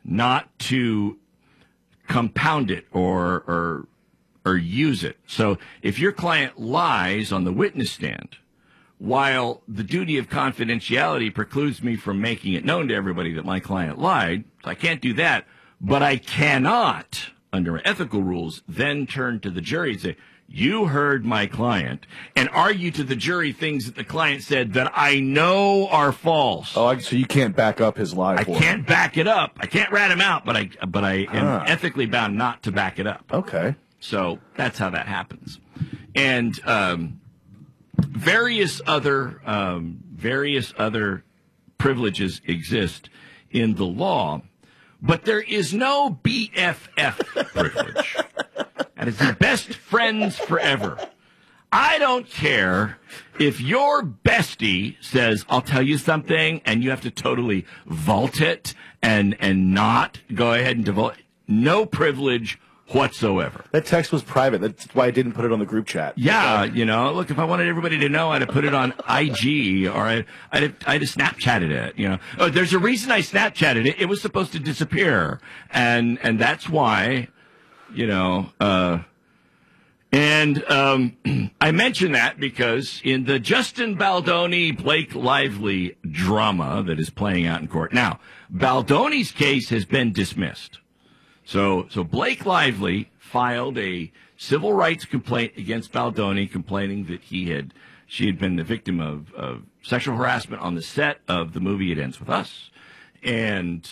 not to compound it or use it. So if your client lies on the witness stand, while the duty of confidentiality precludes me from making it known to everybody that my client lied, so I can't do that, but I cannot, under ethical rules, then turn to the jury and say, you heard my client, and argue to the jury things that the client said that I know are false. Oh, so you can't back up his lie for him. I can't back it up. I can't rat him out, but I am ethically bound not to back it up. Okay. So that's how that happens. And various other privileges exist in the law, but there is no BFF privilege. That is the best friends forever. I don't care if your bestie says, I'll tell you something, and you have to totally vault it and not go ahead and divulge. No privilege whatsoever. That text was private. That's why I didn't put it on the group chat. Yeah, look, if I wanted everybody to know, I'd have put it on IG, or I'd have Snapchatted it, Oh, there's a reason I Snapchatted it. It was supposed to disappear. And that's why, I mention that because in the Justin Baldoni, Blake Lively drama that is playing out in court. Now, Baldoni's case has been dismissed. So Blake Lively filed a civil rights complaint against Baldoni, complaining that she had been the victim of sexual harassment on the set of the movie It Ends With Us, and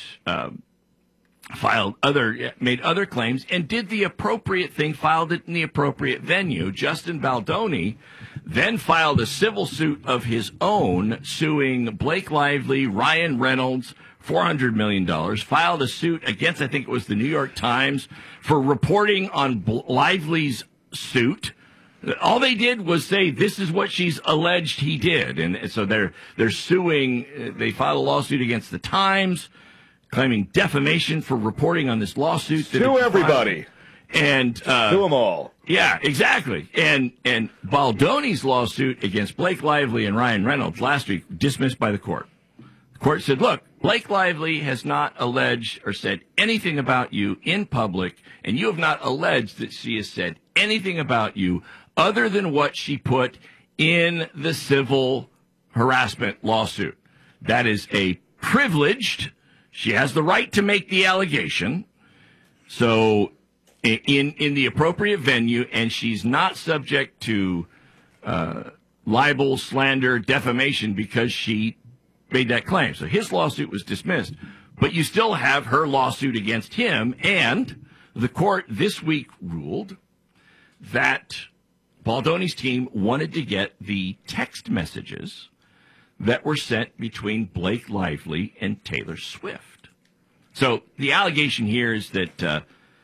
made other claims and did the appropriate thing, filed it in the appropriate venue. Justin Baldoni then filed a civil suit of his own, suing Blake Lively, Ryan Reynolds, $400 million, filed a suit against, I think it was the New York Times, for reporting on Lively's suit. All they did was say, this is what she's alleged he did. And so they're suing, they filed a lawsuit against the Times, claiming defamation for reporting on this lawsuit. Sue everybody. And sue them all. Yeah, exactly. And Baldoni's lawsuit against Blake Lively and Ryan Reynolds last week, dismissed by the court. The court said, look, Blake Lively has not alleged or said anything about you in public, and you have not alleged that she has said anything about you other than what she put in the civil harassment lawsuit. That is a privileged. She has the right to make the allegation. So in the appropriate venue, and she's not subject to libel, slander, defamation because she made that claim. So his lawsuit was dismissed, but you still have her lawsuit against him, and the court this week ruled that Baldoni's team wanted to get the text messages that were sent between Blake Lively and Taylor Swift. So the allegation here is that,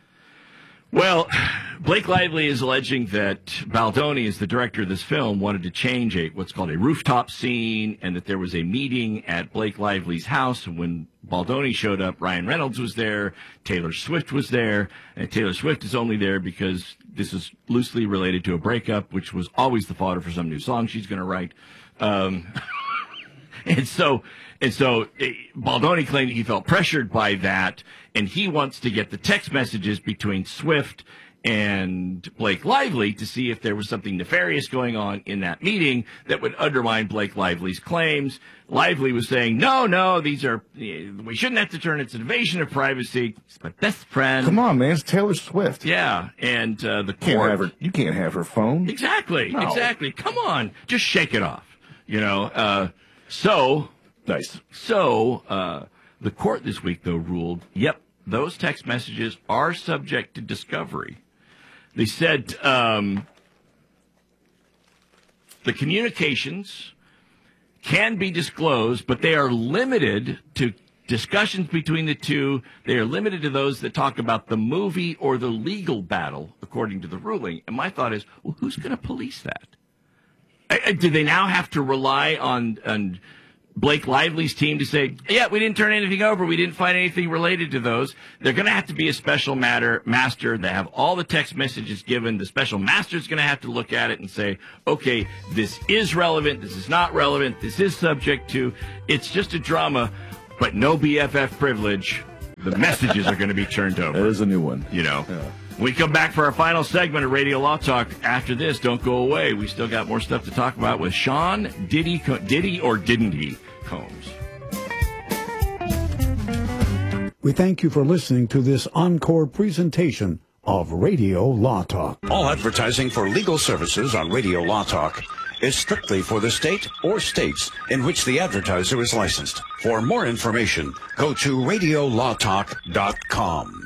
Blake Lively is alleging that Baldoni, as the director of this film, wanted to change what's called a rooftop scene, and that there was a meeting at Blake Lively's house. And when Baldoni showed up, Ryan Reynolds was there, Taylor Swift was there, and Taylor Swift is only there because this is loosely related to a breakup, which was always the fodder for some new song she's going to write. And so Baldoni claimed he felt pressured by that, and he wants to get the text messages between Swift and Blake Lively to see if there was something nefarious going on in that meeting that would undermine Blake Lively's claims. Lively was saying, no, we shouldn't have to turn. It's an invasion of privacy. It's my best friend. Come on, man. It's Taylor Swift. Yeah. And the court. You can't have her phone. Exactly. No. Exactly. Come on. Just shake it off. So nice. So the court this week, though, ruled, yep, those text messages are subject to discovery. They said the communications can be disclosed, but they are limited to discussions between the two. They are limited to those that talk about the movie or the legal battle, according to the ruling. And my thought is, well, who's going to police that? Do they now have to rely on Blake Lively's team to say, yeah, we didn't turn anything over, we didn't find anything related to those? They're going to have to be a special master. They have all the text messages given. The special master is going to have to look at it and say, okay, this is relevant, this is not relevant, this is subject to. It's just a drama, but no BFF privilege. the messages are going to be turned over. That is a new one. You know. Yeah. We come back for our final segment of Radio Law Talk. After this, don't go away. We still got more stuff to talk about with Sean Diddy or Didn't He Combs. We thank you for listening to this encore presentation of Radio Law Talk. All advertising for legal services on Radio Law Talk is strictly for the state or states in which the advertiser is licensed. For more information, go to radiolawtalk.com.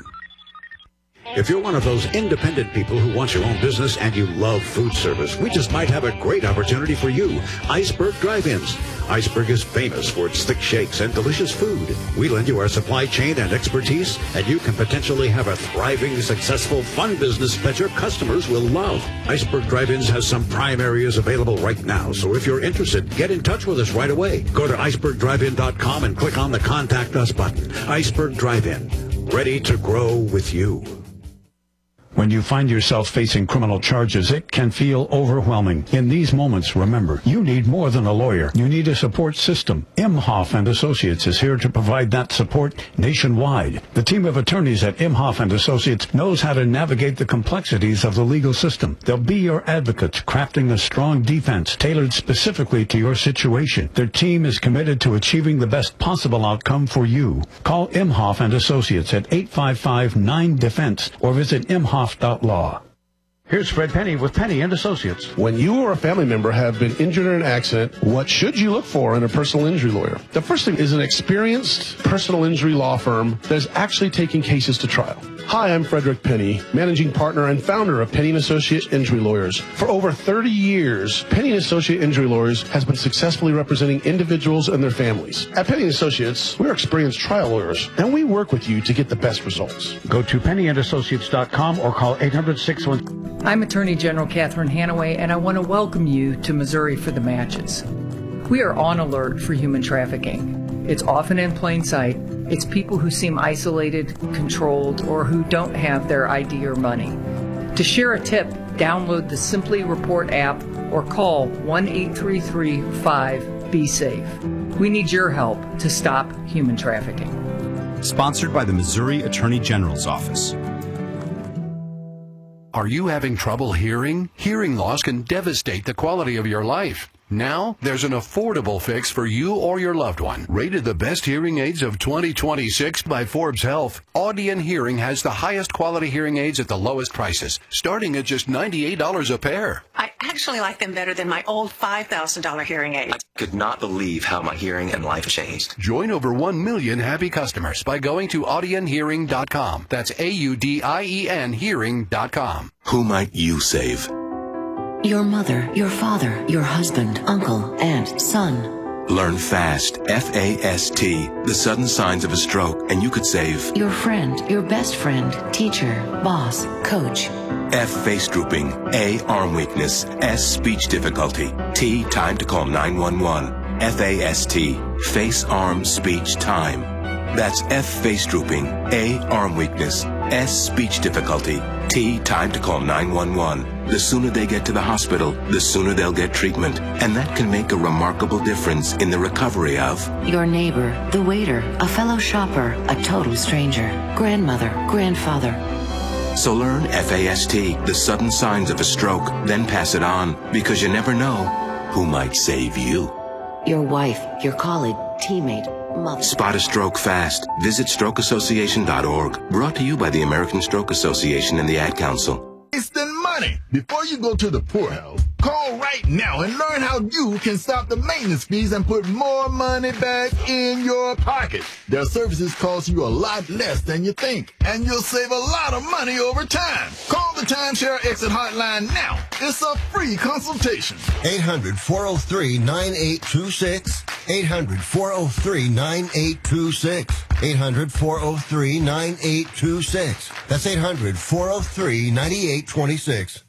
If you're one of those independent people who wants your own business and you love food service, we just might have a great opportunity for you. Iceberg Drive-Ins. Iceberg is famous for its thick shakes and delicious food. We lend you our supply chain and expertise, and you can potentially have a thriving, successful, fun business that your customers will love. Iceberg Drive-Ins has some prime areas available right now, so if you're interested, get in touch with us right away. Go to icebergdrivein.com and click on the Contact Us button. Iceberg Drive-In. Ready to grow with you. When you find yourself facing criminal charges, it can feel overwhelming. In these moments, remember, you need more than a lawyer. You need a support system. Imhoff and Associates is here to provide that support nationwide. The team of attorneys at Imhoff and Associates knows how to navigate the complexities of the legal system. They'll be your advocates, crafting a strong defense tailored specifically to your situation. Their team is committed to achieving the best possible outcome for you. Call Imhoff and Associates at 855-9-DEFENSE or visit imhoff.law. Here's Fred Penny with Penny and Associates. When you or a family member have been injured in an accident, what should you look for in a personal injury lawyer? The first thing is an experienced personal injury law firm that is actually taking cases to trial. Hi, I'm Frederick Penny, managing partner and founder of Penny & Associate Injury Lawyers. For over 30 years, Penny & Associate Injury Lawyers has been successfully representing individuals and their families. At Penny & Associates, we're experienced trial lawyers, and we work with you to get the best results. Go to pennyandassociates.com or call 800-616. I'm Attorney General Catherine Hanaway, and I want to welcome you to Missouri for the Matches. We are on alert for human trafficking. It's often in plain sight. It's people who seem isolated, controlled, or who don't have their ID or money. To share a tip, download the Simply Report app or call 1-833-5-BE-SAFE. We need your help to stop human trafficking. Sponsored by the Missouri Attorney General's Office. Are you having trouble hearing? Hearing loss can devastate the quality of your life. Now, there's an affordable fix for you or your loved one. Rated the best hearing aids of 2026 by Forbes Health, Audion Hearing has the highest quality hearing aids at the lowest prices, starting at just $98 a pair. I actually like them better than my old $5,000 hearing aid. I could not believe how my hearing and life changed. Join over 1 million happy customers by going to audionhearing.com. That's AUDIEN hearing.com. Who might you save? Your mother, your father, your husband, uncle, aunt, son. Learn FAST, F-A-S-T, the sudden signs of a stroke, and you could save your friend, your best friend, teacher, boss, coach. F, face drooping, A, arm weakness, S, speech difficulty, T, time to call 911. F-A-S-T, face, arm, speech, time. That's F, face drooping, A, arm weakness, S, speech difficulty, T, time to call 911. The sooner they get to the hospital, the sooner they'll get treatment. And that can make a remarkable difference in the recovery of your neighbor, the waiter, a fellow shopper, a total stranger, grandmother, grandfather. So learn FAST, the sudden signs of a stroke, then pass it on, because you never know who might save you. Your wife, your colleague, teammate, mother. Spot a stroke fast. Visit strokeassociation.org. Brought to you by the American Stroke Association and the Ad Council. Wasting money. Before you go to the poorhouse, call right now and learn how you can stop the maintenance fees and put more money back in your pocket. Their services cost you a lot less than you think, and you'll save a lot of money over time. Call the Timeshare Exit Hotline now. It's a free consultation. 800-403-9826. 800-403-9826. 800-403-9826. That's 800-403-9826.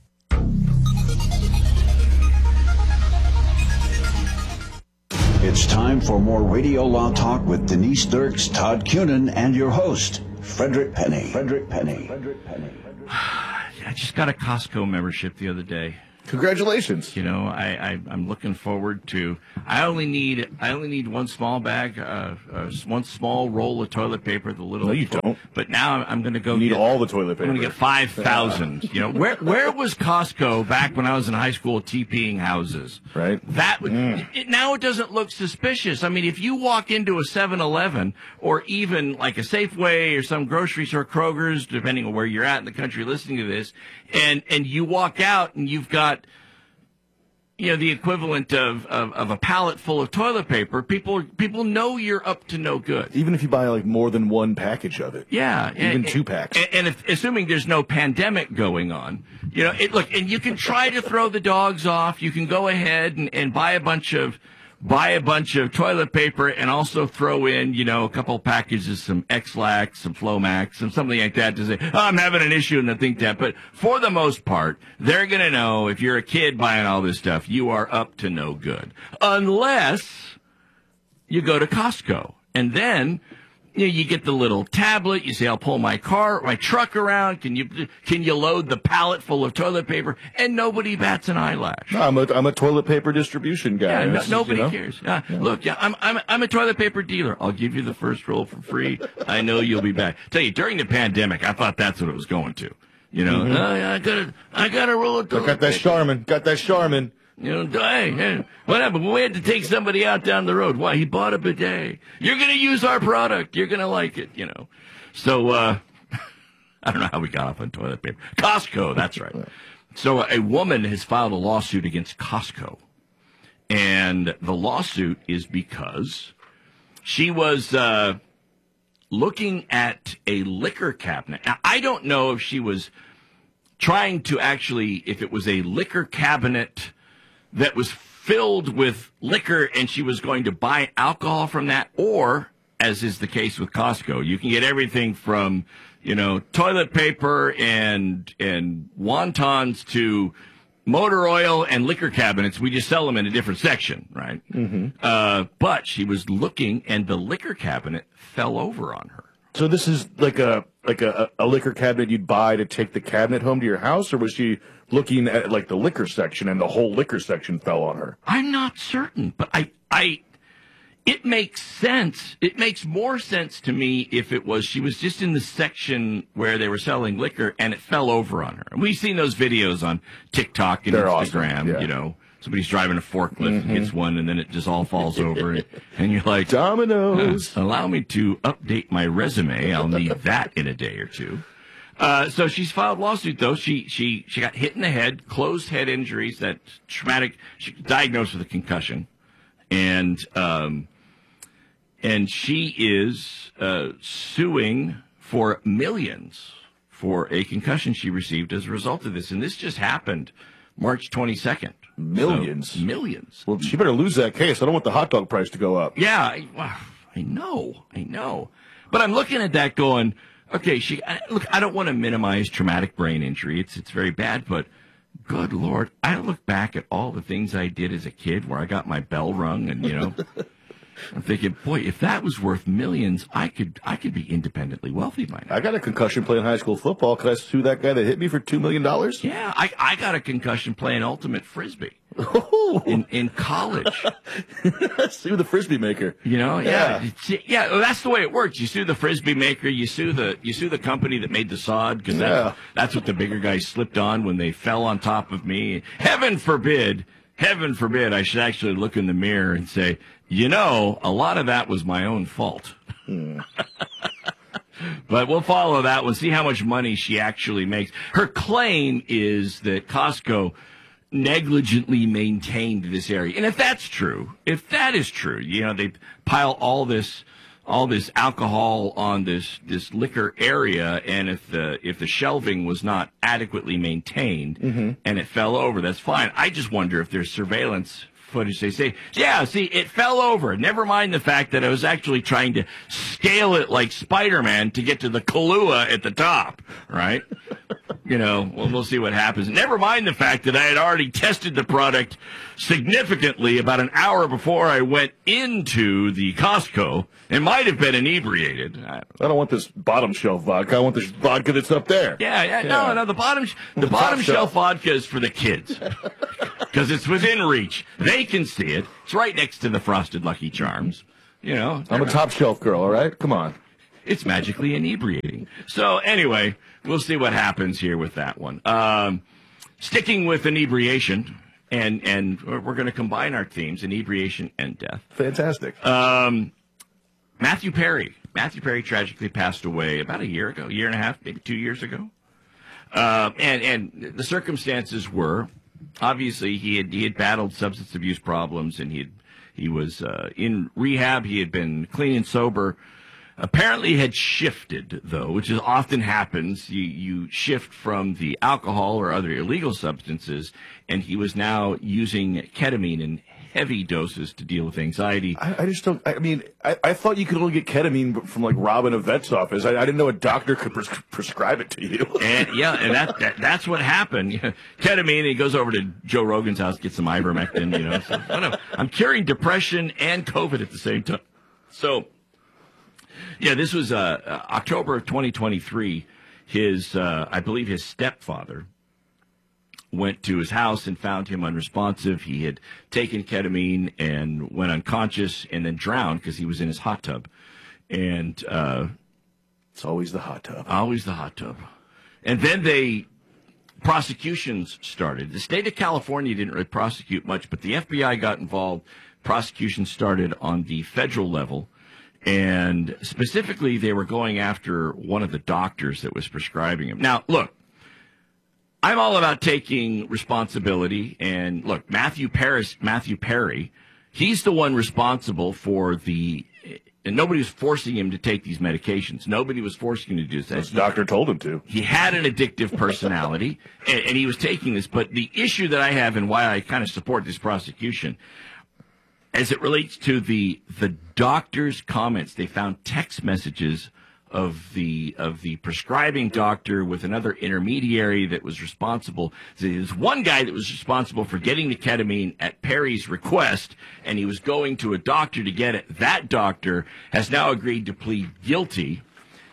It's time for more Radio Law Talk with Denise Dirks, Todd Cunin, and your host, Frederick Penny. Frederick Penny. I just got a Costco membership the other day. Congratulations. You know, I'm looking forward to. I only need one small bag, one small roll of toilet paper. The little. No, you don't. But now I'm going to go. You need all the toilet paper. I'm going to get 5,000. You know, where was Costco back when I was in high school TPing houses? Right. That would now it doesn't look suspicious. I mean, if you walk into a 7-Eleven or even like a Safeway or some grocery store, Kroger's, depending on where you're at in the country listening to this, and you walk out and you've got, you know, the equivalent of a pallet full of toilet paper, people know you're up to no good. Even if you buy like more than one package of it. Yeah. Even 2 packs. And if, assuming there's no pandemic going on, you know, look, and you can try to throw the dogs off. You can go ahead and buy a bunch of toilet paper and also throw in, you know, a couple packages, some X-Lax, some Flomax, and something like that to say, oh, I'm having an issue in the think tank. But for the most part, they're going to know if you're a kid buying all this stuff, you are up to no good. Unless you go to Costco. And then, you know, you get the little tablet. You say, I'll pull my truck around. Can you load the pallet full of toilet paper? And nobody bats an eyelash. No, I'm a toilet paper distribution guy. Yeah, nobody cares. Look, I'm a toilet paper dealer. I'll give you the first roll for free. I know you'll be back. Tell you, during the pandemic, I thought that's what it was going to. You know, I got a roll of toilet paper. Got that Charmin. You know, hey, what happened? We had to take somebody out down the road. Why? He bought a bidet. You're going to use our product. You're going to like it, you know. So, I don't know how we got off on toilet paper. Costco, that's right. So a woman has filed a lawsuit against Costco. And the lawsuit is because she was looking at a liquor cabinet. Now, I don't know if she was trying to if it was a liquor cabinet that was filled with liquor and she was going to buy alcohol from that, or, as is the case with Costco, you can get everything from, you know, toilet paper and wontons to motor oil and liquor cabinets. We just sell them in a different section, right? Mm-hmm. But she was looking and the liquor cabinet fell over on her. So this is like a liquor cabinet you'd buy to take the cabinet home to your house, or was she looking at like the liquor section and the whole liquor section fell on her? I'm not certain, but it makes sense. It makes more sense to me if she was just in the section where they were selling liquor and it fell over on her. And we've seen those videos on TikTok and Instagram, awesome. Yeah. You know. Somebody's driving a forklift, hits one, and then it just all falls over. And you're like, Dominoes. Allow me to update my resume. I'll need that in a day or two. So she's filed a lawsuit, though. She got hit in the head, closed head injuries, that traumatic. She was diagnosed with a concussion. And she is suing for millions for a concussion she received as a result of this. And this just happened March 22nd. Millions. So, millions. Well, she better lose that case. I don't want the hot dog price to go up. Yeah, I know. But I'm looking at that going, okay, look, I don't want to minimize traumatic brain injury. It's very bad, but good Lord, I look back at all the things I did as a kid where I got my bell rung and, you know, I'm thinking, boy, if that was worth millions, I could be independently wealthy by now. I got a concussion playing high school football. Could I sue that guy that hit me for $2 million? Yeah, I got a concussion playing ultimate frisbee in college. Sue the frisbee maker. You know, yeah. Well, that's the way it works. You sue the frisbee maker. You sue the company that made the sod, because that's what the bigger guys slipped on when they fell on top of me. Heaven forbid, I should actually look in the mirror and say, you know, a lot of that was my own fault. But we'll follow that one, see how much money she actually makes. Her claim is that Costco negligently maintained this area. And if that is true, you know, they pile all this alcohol on this liquor area, and if the shelving was not adequately maintained and it fell over, that's fine. I just wonder if there's surveillance footage. They say, yeah, see, it fell over. Never mind the fact that I was actually trying to scale it like Spider-Man to get to the Kahlua at the top, right? we'll see what happens. Never mind the fact that I had already tested the product significantly about an hour before I went into the Costco and might have been inebriated. I don't want this bottom shelf vodka. I want this vodka that's up there. Yeah. No. The bottom shelf vodka is for the kids because it's within reach. They can see it. It's right next to the Frosted Lucky Charms. I'm a top shelf girl. All right, come on. It's magically inebriating. So anyway, we'll see what happens here with that one. Sticking with inebriation, and we're going to combine our themes, inebriation and death. Fantastic. Matthew Perry. Matthew Perry tragically passed away about a year ago, year and a half, maybe 2 years ago. And the circumstances were, obviously, he had battled substance abuse problems, and he was in rehab. He had been clean and sober. Apparently had shifted, though, which is often happens. You shift from the alcohol or other illegal substances, and he was now using ketamine in heavy doses to deal with anxiety. I just don't. I mean, I thought you could only get ketamine from like robbing a vet's office. I didn't know a doctor could prescribe it to you. And that's what happened. Ketamine. And he goes over to Joe Rogan's house, gets some ivermectin. So, I'm curing depression and COVID at the same time. So. Yeah, this was October of 2023. I believe his stepfather went to his house and found him unresponsive. He had taken ketamine and went unconscious and then drowned because he was in his hot tub. And it's always the hot tub. Always the hot tub. And then prosecutions started. The state of California didn't really prosecute much, but the FBI got involved. Prosecutions started on the federal level. And specifically, they were going after one of the doctors that was prescribing him. Now, look, I'm all about taking responsibility. And look, Matthew Perry, he's the one responsible for and nobody was forcing him to take these medications. Nobody was forcing him to do this. The doctor told him to. He had an addictive personality, and he was taking this. But the issue that I have and why I kind of support this prosecution, as it relates to the doctor's comments, they found text messages of the prescribing doctor with another intermediary that was responsible. There's one guy that was responsible for getting the ketamine at Perry's request, and he was going to a doctor to get it. That doctor has now agreed to plead guilty,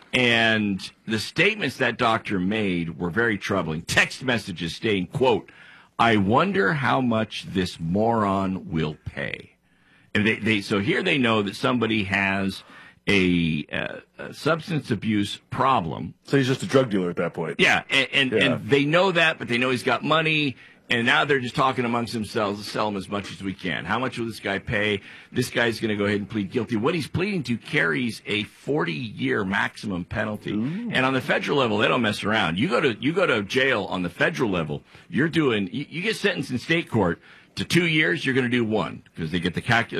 and the statements that doctor made were very troubling. Text messages stating, quote, "I wonder how much this moron will pay." And so here they know that somebody has a substance abuse problem. So he's just a drug dealer at that point. Yeah, and they know that, but they know he's got money, and now they're just talking amongst themselves to sell him as much as we can. How much will this guy pay? This guy's going to go ahead and plead guilty. What he's pleading to carries a 40-year maximum penalty. Ooh. And on the federal level, they don't mess around. You go to jail on the federal level. You get sentenced in state court to 2 years. You're going to do 1 because they get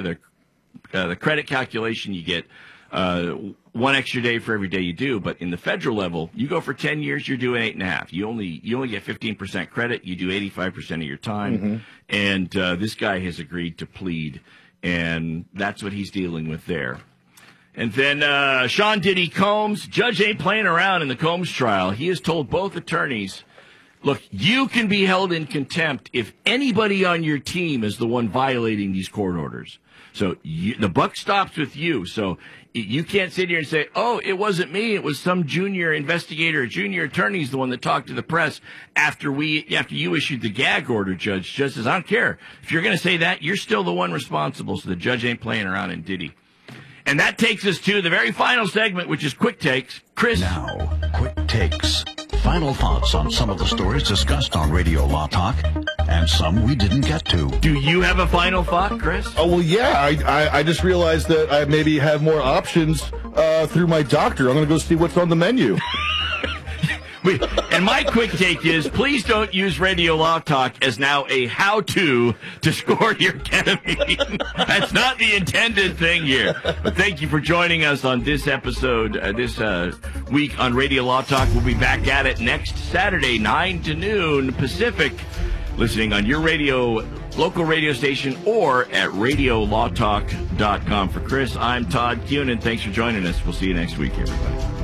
the credit calculation. You get 1 extra day for every day you do. But in the federal level, you go for 10 years, you're doing 8.5. You only get 15% credit. You do 85% of your time. Mm-hmm. And this guy has agreed to plead, and that's what he's dealing with there. And then Sean Diddy Combs, judge ain't playing around in the Combs trial. He has told both attorneys, look, you can be held in contempt if anybody on your team is the one violating these court orders. So the buck stops with you. So you can't sit here and say, oh, it wasn't me. It was some junior investigator, junior attorney's the one that talked to the press after you issued the gag order, Judge. Judge says, I don't care. If you're going to say that, you're still the one responsible. So the judge ain't playing around in Diddy. And that takes us to the very final segment, which is Quick Takes. Chris. Now, Quick Takes. Final thoughts on some of the stories discussed on Radio Law Talk, and some we didn't get to. Do you have a final thought, Chris? Oh, well, yeah. I just realized that I maybe have more options through my doctor. I'm going to go see what's on the menu. And my quick take is, please don't use Radio Law Talk as now a how-to to score your ketamine. That's not the intended thing here. But thank you for joining us on this episode, this week on Radio Law Talk. We'll be back at it next Saturday, 9 to noon Pacific, listening on your local radio station or at radiolawtalk.com. For Chris, I'm Todd Cunin. Thanks for joining us. We'll see you next week, everybody.